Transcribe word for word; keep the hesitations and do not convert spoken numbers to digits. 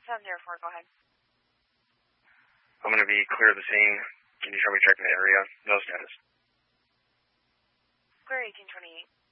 seven zero four, go ahead. I'm going to be clear of the scene. Can you show me checking the area? No status. Clear eighteen twenty-eight.